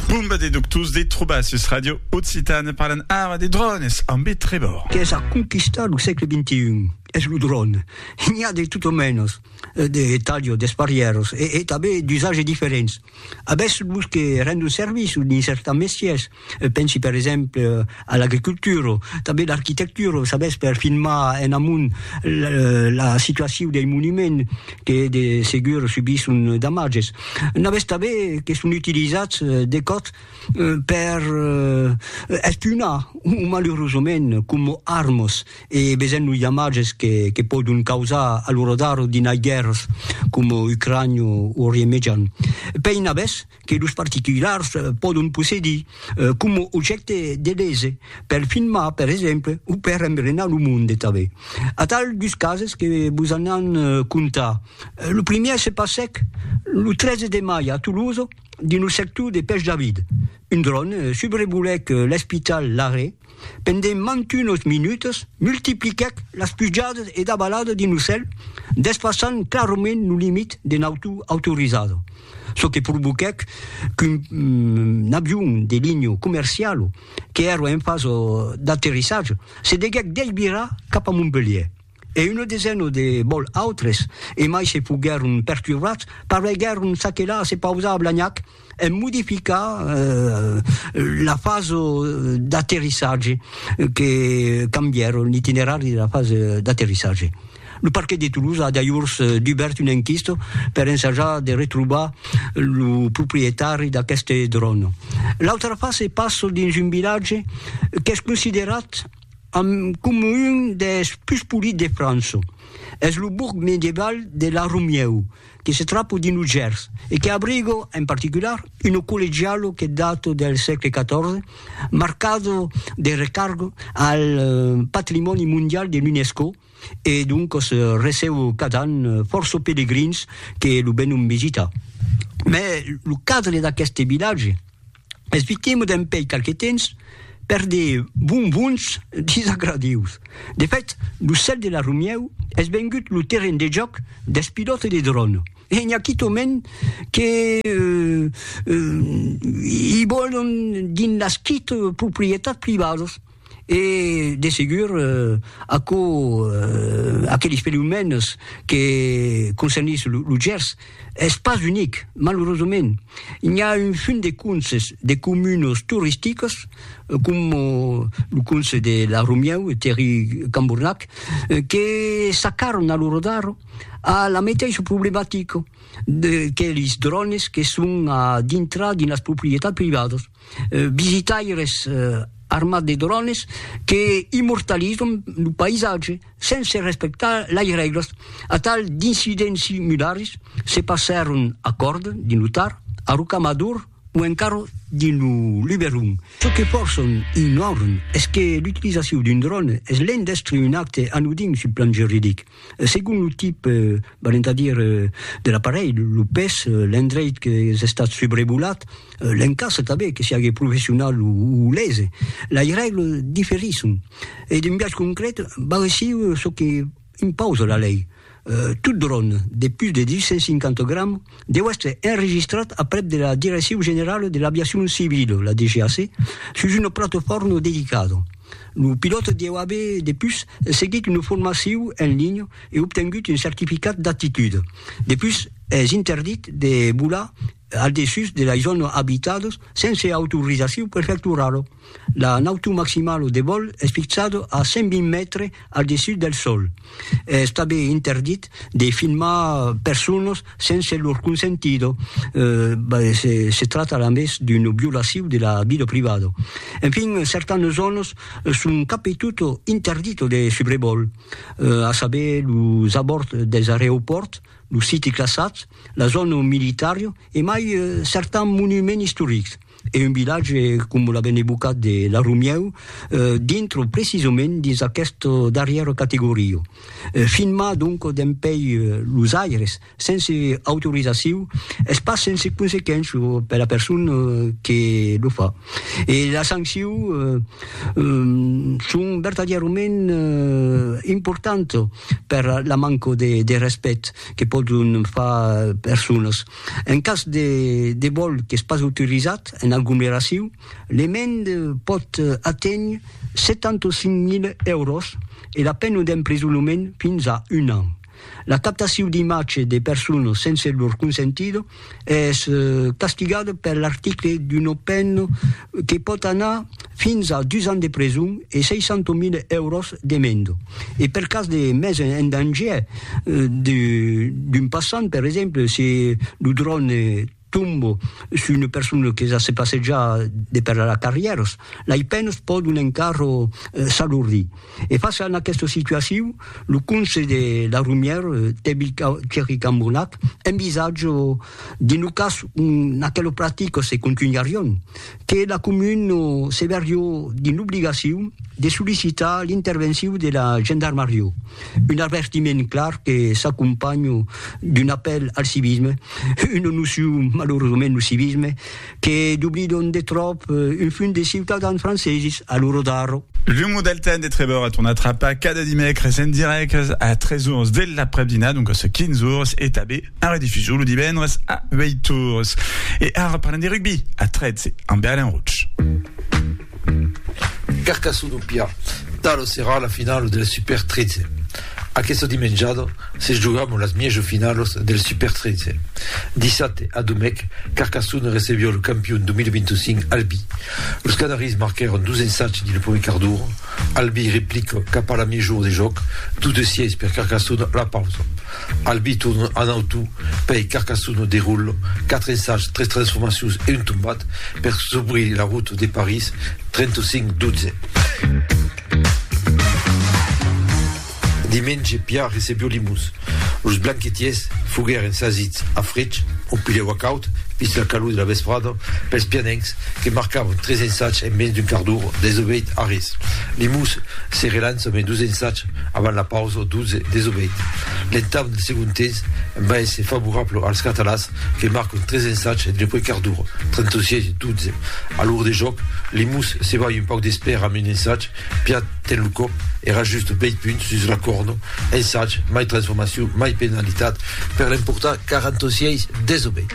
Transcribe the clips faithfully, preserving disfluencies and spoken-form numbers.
Pumba de ductus de Trubassus Radio Occitane parlant ara de drones amb Trebor. Che ha conquistato il secolo ventuno es il drone. Il y a de tutto menos de taglio, de sparrieros e, e també d'usage differents. Adesso busque rende un servizio in certi mestieri, pensi per esempio all'agricoltura, també l'architettura, sabes per filmare en amunt la, la situazione dei monumenti che de sicuro subiscono damaggi. N'avesse també che sono utilizzati de cot per espionare malheureusamente come armas e besendo i damaggi che, che possono causare a loro daro di una guerra come Ucraina o Mediano. Per in aves che i particolari possono possedere eh, come oggetti di lese per filmare per esempio o per impregnare il mondo. A tal due casi che bisogna contare. Il primo si passa il tredici maggio a Toulouse dans le secteur de Pêche David. Un drone survolait l'hôpital Larrey pendant veintiuna minutes, multipliquait la spujade et la balade d'un ocel, dépassant clairement nos limites d'un auto autorisé. Ce qui provoquait qu'un um, avion de ligne commerciale qui era en phase d'atterrissage se dégage d'Elvira cap à Montpellier. E una decina de vol autres e mai se fugueron perturbats per vegueron sa che là se pausa a Blagnac e modificar eh, la fase d'atterrissage che cambiarono l'itinerari della fase d'atterrissage. Il parquet de Toulouse a d'ailleurs ouvert une enquête per ensaggiare di ritrovare il proprietario di questi droni. L'altra fase passa in un villaggio che è considerato Um, come un des plus polis de France. Es le bourg médiéval de la Romieu, che si tratta di New Jersey e che abriga in particolare un collegiale che dato del secolo quattordici, marcato di ricargo al uh, patrimonio mondiale dell'UNESCO e dunque riceve cada anno forse pellegrini che lo vengono visitare. Ma il cadre di questi villaggi è vittima di un paio qualche tempo per des bonbons disagradius. De fet, el cel de la Romieu és vengut el terreny de joc dels pilotes de drone. E n'hi ha qui tomen que eh, eh, hi volen dins les quites propietats privades. E de segur eh, aco, eh, aquells fenomens que concernissent el Gers és pas unic, malheureusament. Hi ha un fund de conses de comunes turístiques com el conse de la Romieu, Terry Camburnac, que sacaron a loro daro a la mateixa problemàtica que els drones que són a dintre de les propietats privades. Eh, visitaires eh, armats de drones que immortalitzen el paisatge sense respectar les regles. A tal d'incidents similars se passaren a Corda, di Lutar, a Rocamadour o encara di Luberon. Ce que forse ignoren és que l'utilització d'un drone és l'un d'estre un acte anodin sur le plan juridique. Segons el type, eh, valent a dir, eh, de l'appareil, el pes, eh, l'endret que és estat sobrevolat, eh, l'encàs també, que sigui professional o, o lese. Les regles diferisson. E d'un viatge concret va ser ce que impose la llei. Uh, tout drone de plus de deux cent cinquante grammes deu être enregistrat a près de la Direcció General de l'Aviació Civil, la D G A C, sur une plateforme dedicada. Le pilote deu haver de plus seguit une formació en ligne et obtingut un certificat d'aptitude. De plus, és interdit de volar al dessus de les zones habitades sense autorització per efectuar-ho. La nautu maximal de vol és fixada a cent vint metres al dessus del sol. És també interdit de filmar persones sense leur consentido. Eh, se, se trata a més d'una violació de la vida privada. En fin, certaines zones són capitut interdit de sobrevol, eh, a saber els abords dels aeroports, els sites classats, la zona militària e mai eh, certains monuments històrics. E un vilatge com la Benebucat de la Romieu eh, dintre precisament dins aquesta darrera categoria. Eh, filmar donc d'empei eh, los aires sense autorització és pas sense conseqüència per la persona que lo fa. E la sanció eh, eh, són verdaderament eh, importants per la manca de, de respecte que poden fer persones. En cas de, de vol que és pas autoritzat, en agglomération, l'amende peut atteindre setanta-cinc mille euros et la peine d'emprisonnement fins à un an. La captation d'imatges des personnes sense leur consentito est castigada per l'article d'une peine qui peut anar fins à deux ans de prison et six cents mille euros d'amende. Et per cas de mise en danger euh, d'un passant, par exemple, si le drone tombe sur une personne qui s'est passée déjà de per la carrière, la peine peut encara euh, s'alourdir. Et face à cette situation, le conseil de la Rumière, Thierry Cambonat, envisage, dans le cas où quelle pratique se continueront, que la commune se verra d'une obligation de solliciter l'intervention de la gendarmerie. Un avertiment clair qui s'accompagne d'un appel al civisme, une notion malheureusement le civisme, che d'oublions de trop une fin de cittadins français à l'euro d'aro. L'humour d'Alten des Trébors est on attrapa cada dimecres en direct à treize heures dès l'après-midi, donc ce quinze heures est tabé en rediffusion le divendres à huit heures. Et à reparler des rugby à treize en Berlin Rouge. Carcassonne Pia, talo será la finale del Super treize. Aquesto dimenjado se jugamos las miejos finales del Super treize. dissabte a Domecq, Carcassonne recibió el campeón dos mil veinticinco Albi. Los Canaris marquaron douze ensatges dans le premier quart d'heure. Albi réplique cap à la mi-jour de joc, tout de siège per Carcassonne la pause. Albi tourne en auto, paye Carcassonne déroule, quatre ensatges, treize transformations et une tombate per s'ouvrir la route de Paris, trentacinc douze. Diumenge, Pia recibió Limus. Los blanquetiers fugueren sazits a Fritsch, un pile walkout, pis la calou de la vesprada, pels pianencs, que marcaven tres ensatges en menys d'un quart d'heure, desobeit a res. Limus se relance amb douze ensatges avant la pausa, douze desobeit. L'entam del segon temps va ser favorable als catalans, que marquen tres ensatges en el primer quart d'heure, trenta-sis douze. A l'heure de joc, Limus se va un poc d'espera amb un ensatge, Pia ten el cop, era just vuit punts sus la corna, ensatge, mai transformació, mai penalitat, per l'important quaranta-sis desobeit.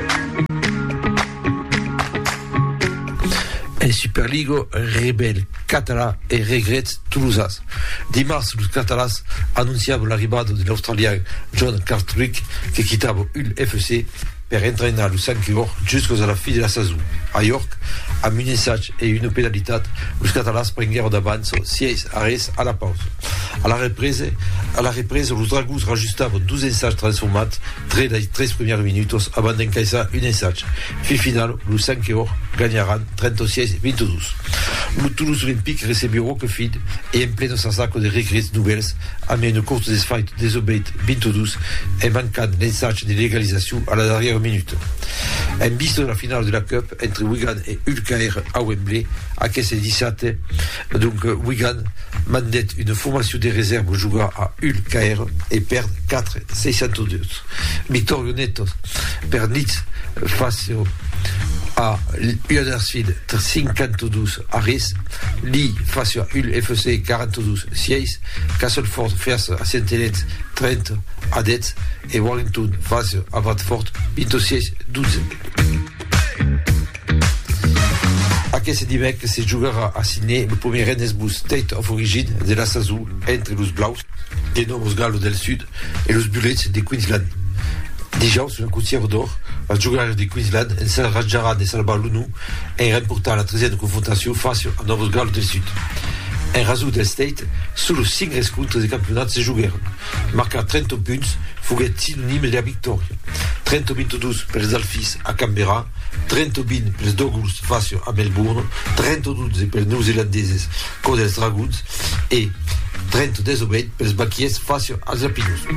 En Superliga, rebelle català et regrette Toulousas. Dimarts, los catalans anunciaven l'arribada de l'Australien John Cartwright, que quittava Hull F C per entrenar los cinq heures jusqu'à la fin de la saison. A York, amb un ensatge et une penalitat, los catalans prengueren d'avance six arrêts à la pause. A la reprise, a la reprise los Dragons rajustaven douze ensatges transformats tres les tres premières minutes avant d'encaissar un ensatge. Fi final, los cinq heures gagnaran trenta-sis vint-deux. Le Toulouse Olympique recibió Roquefide et en plein sac de regrets nouvelles amb une courte desfight desobeit vint-deux et manquant l'ensatge de légalisation à la dernière minute. En vista de la finale de la Cup entre Wigan et Hull K R à Wembley, aquest dissabte, donc Wigan mandet une formation de réserve jugar à Hull K R et perd quatre seixanta-deux. Victorio netos per Leeds face a Huddersfield cinquanta-deux a res, Lee face a Hull F C quarante-deux six, Castleford face a Saint Helens trente a dix et Warrington face a Bradford vingt-six douze. Aquest dimecres se jugarà a Sydney le premier Rennesbus State of Origin de la saison entre los Blaus de Novos Galos del Sud et los Bullets de Queensland. Dijous, una coutière d'or, els jugadors de Queensland encerraran de salvar l'U N U en remportant la treizième confrontació face a Novos Galos del Sud. En raso del State, solo cinc rescontres de campionat se jugaren. Marcar trenta punts foguet sinònim de la victòria. trenta vint-deux pels Alfis a Canberra, trenta vint pels Douglas face a Melbourne, trenta dotze pels neozelandeses contra els Dragons et trenta desobeit pels Baquiers face als Alpinos.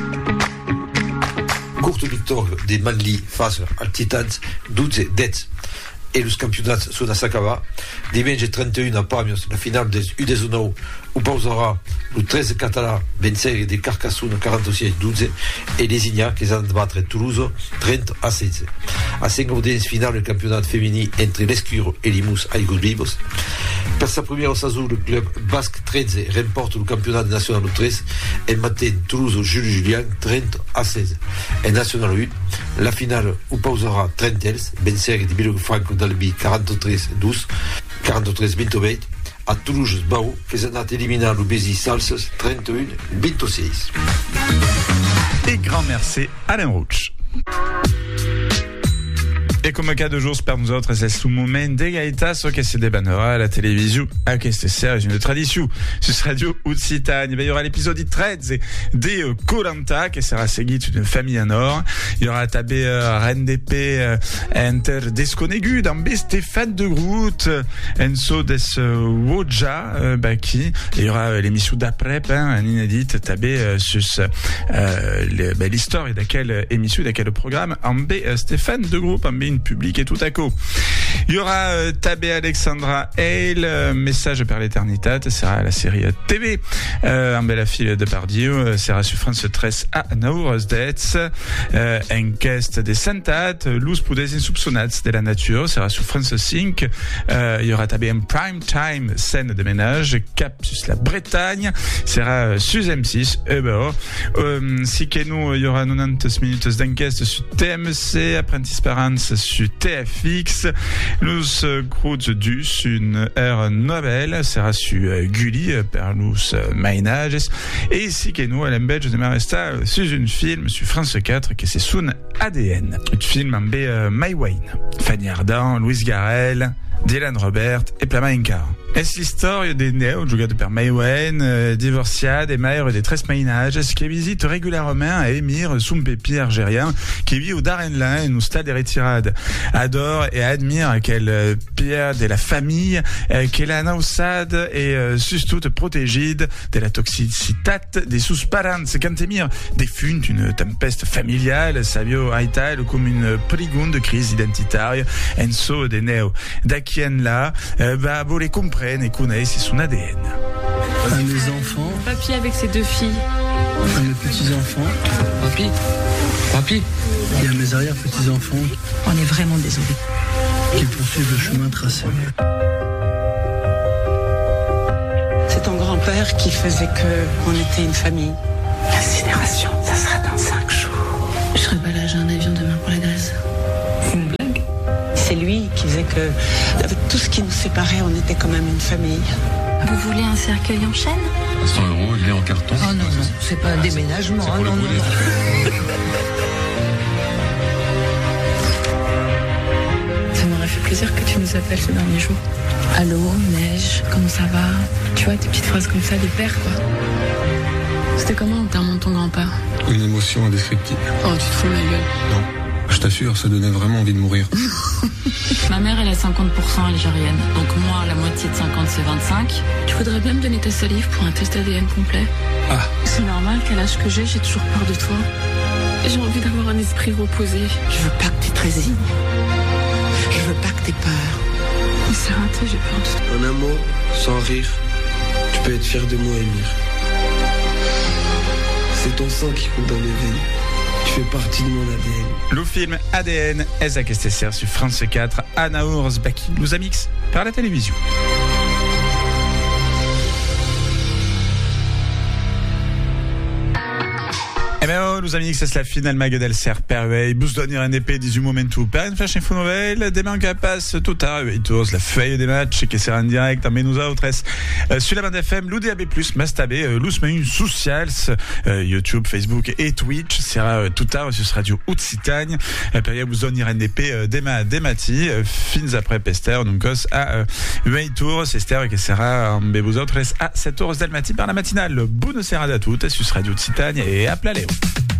Courte victoire de Manly face als Titans, douze dez. Et los campionats són a s'acabar. Diumenge trenta u a Pamios, la finale des U dix-neuf, où pausera le treize català vencer de Carcassonne quaranta-sis douze et les Ignats qui s'han de battre Toulouse trenta a seize. A cinc audiences finales, le campionat féminin entre l'Escure et Limus Aigos Vivos. Per sa première saison, le club basque treize remporte le championnat national treize et matin Toulouse Jules Julien trente à seize. Et National un, la finale où pausera trente els, vencer di Vilafranco d'Albi quarante-trois douze, quarante-trois vingt-huit, à Toulouse Bau, que s'en a éliminé le Bézi Salses trente et un vingt-six. Et grand merci Alain Rouch. E come cada giorno per noi è un momento di gaietà so che si debanerà alla televisione a queste serie une tradition su Radio Occitanie. Il y aura l'épisode treize di Koh-Lanta che sarà seguito d'une famille en or. Il y aura tabé uh, R N D P uh, enter desconegu d'ambe Stéphane de Groot Enzo des uh, Wodja uh, Baki. Il y aura uh, l'émission d'après hein, un inédit tabé uh, sus uh, le, bah, l'histoire de quelle émission de quel programme ambe uh, Stéphane de Groot ambe une public et tout à coup. Il y aura euh, Tabé Alexandra Hale, euh, Message per l'Eternità, sera la série T V, euh, un bel fille de Pardieu, euh, sera sur France treize à Naures d'Etz, euh, Enquête des Santat, Luz Pudes Insoupçonnats de la Nature, sera sur France cinq, euh, il y aura Tabé en Prime Time, scène de ménage, Cap sur la Bretagne, sera euh, sur M six, et ben, euh, si que nous, il y aura quatre-vingt-dix minutes d'enquête sur T M C, Apprentice Parents sur T F X, Luz Cruz Dus, une ère Nobel, sera sur uh, Gulli, per Luz uh, Mainages, et ici que nous, à l'embelge de Maresta, sur un film sur France quatre, qui c'est Sun A D N. Un film en B, uh, My Wayne, Fanny Ardant, Louise Garrel, Dylan Robert et Plamainca. Est l'histoire des néo giocate per Maïwen, euh, divorciade et mère des tres mainages qui visite régulièrement à Émir, son pépi algérien, qui vit au Darenlin, au stade des retirades. Adore et admire quelle euh, pierre de la famille, euh, qu'elle a nausade et euh, surtout protégée de la toxicité des sous-parents. Quand Émir défunte une tempête familiale, Savio Aital comme une prigonde crise identitaire, Enzo des néo. D'Akien là, euh, bah, vous les comprenez et connaissent son A D N. À mes enfants. Papy avec ses deux filles. À mes petits-enfants. Papy. Papy. Et à mes arrière-petits-enfants. On est vraiment désolés. Qui poursuivent le chemin tracé. C'est ton grand-père qui faisait qu'on était une famille. L'incinération, ça sera dans cinq jours. Je serai pas là, j'ai un avion demain pour la Grèce. C'est une blague. C'est lui qui faisait que, avec tout ce qui nous séparait, on était quand même une famille. Vous voulez un cercueil en chêne ? cent euros, il est en carton. Oh non, non, c'est pas un déménagement. C'est pour oh, le non, brûler. non. Ça m'aurait fait plaisir que tu nous appelles ce dernier jour. Allô, neige, comment ça va ? Tu vois, des petites phrases comme ça, des pères, quoi. C'était comment l'enterrement de ton grand-père ? Une émotion indescriptible. Oh, tu te fous de ma gueule. Non, je t'assure, ça donnait vraiment envie de mourir. Ma mère, elle est cinquante pour cent algérienne. Donc moi, la moitié de cinquante, c'est vingt-cinq. Tu voudrais bien me donner ta salive pour un test A D N complet ? Ah. C'est normal qu'à l'âge que j'ai, j'ai toujours peur de toi. J'ai envie d'avoir un esprit reposé. Je veux pas que tu te résignes. Je veux pas que t'aies peur. Mais c'est raté, j'ai peur de toi. En un mot, sans rire, tu peux être fier de moi, Émir. C'est ton sang qui coule dans mes veines. Tu fais partie de mon A D N. Le film A D N est à Kestesser sur France quatre à Naours Baki, nous amix par la télévision. Eh bien, oh, nous amis, c'est la finale Magadel Ser Perway, bus donner un épée dix-huit momentu per une fashion info nouvelle, des mains capaces tout à huit tours, la feuille des matchs, qui sera en direct, mais nous autres, euh, sur la bande F M, l'U D A B plus, Mastabé, euh, l'Ous Menu Socials, euh, YouTube, Facebook et Twitch, sera euh, tout tard, sur Radio Occitanie, euh, période vous donner un épée, euh, des ma, des mati, euh, fins après Pester, donc, à, euh, huit tours, c'est Ster, qui sera, en euh, vous autres, à sept heures del mati par la matinale. Bonne serrade à toutes, sur Radio Occitanie et à Plaléo.